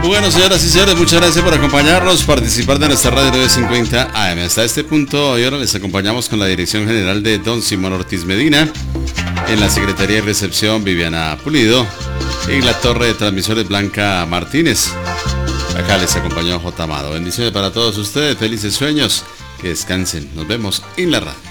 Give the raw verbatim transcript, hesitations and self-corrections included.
Bueno, señoras y señores, muchas gracias por acompañarnos, participar de nuestra radio nueve cincuenta A M. Hasta este punto, hoy ahora les acompañamos con la dirección general de Don Simón Ortiz Medina, en la Secretaría de Recepción Viviana Pulido, y en la torre de transmisores Blanca Martínez. Acá les acompañó J. Amado. Bendiciones para todos ustedes, felices sueños, que descansen. Nos vemos en la radio.